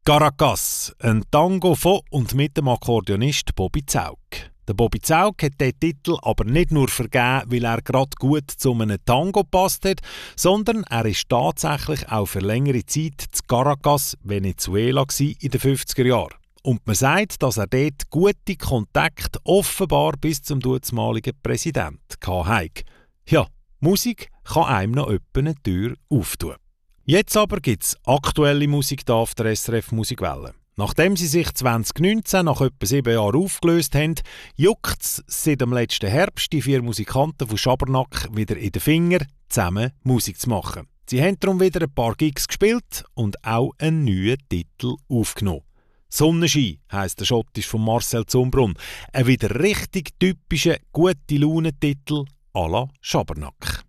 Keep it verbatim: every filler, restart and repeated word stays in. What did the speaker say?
Caracas, ein Tango von und mit dem Akkordeonist Bobby Zaugg. Der Bobby Zaugg hat diesen Titel aber nicht nur vergeben, weil er gerade gut zu einem Tango passt hat, sondern er ist tatsächlich auch für längere Zeit zu Caracas, Venezuela, in den fünfziger Jahren. Und man sagt, dass er dort gute Kontakte offenbar bis zum damaligen Präsidenten hatte. Ja, Musik kann einem noch etwa eine Tür auftun. Jetzt aber gibt es aktuelle Musik hier auf der S R F Musikwelle. Nachdem sie sich zwanzig neunzehn nach etwa sieben Jahren aufgelöst haben, juckt es seit dem letzten Herbst die vier Musikanten von Schabernack wieder in den Finger, zusammen Musik zu machen. Sie haben darum wieder ein paar Gigs gespielt und auch einen neuen Titel aufgenommen. «Sonnenschein» heisst der Schottisch von Marcel Zumbrunn. Ein wieder richtig typischer, gute Laune-Titel à la Schabernack.